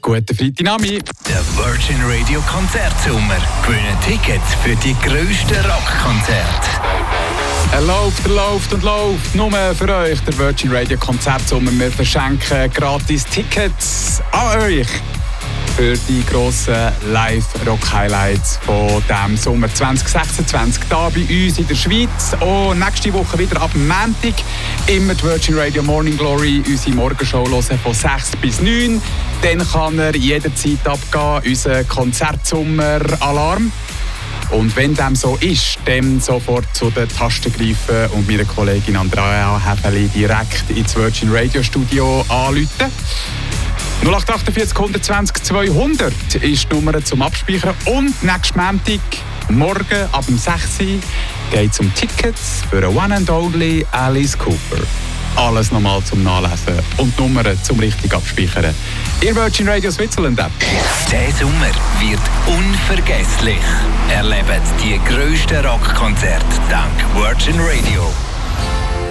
guten Freitagnachmittag. Der Virgin Radio Konzertsommer. Gewinnen Tickets für die grössten Rockkonzerte. Er läuft. Nur für euch, der Virgin Radio Konzertsommer. Wir verschenken gratis Tickets an euch für die grossen Live-Rock-Highlights von diesem Sommer 2026 hier bei uns in der Schweiz. Und nächste Woche wieder ab Montag immer die Virgin Radio Morning Glory, unsere Morgenshow hören von 6 bis 9. Dann kann er jederzeit abgehen, unser Konzertsommer-Alarm. Und wenn dem so ist, dann sofort zu den Tasten greifen und meine Kollegin Andrea Häfeli direkt ins Virgin Radio Studio anrufen. 0848 120 200 ist die Nummer zum Abspeichern. Und nächsten Montag, morgen ab 6 Uhr, geht es um Tickets für eine One and Only Alice Cooper. Alles nochmal zum Nachlesen und die Nummer zum richtig Abspeichern. Ihr Virgin Radio Switzerland App. Der Sommer wird unvergesslich. Erlebt die grössten Rockkonzerte dank Virgin Radio.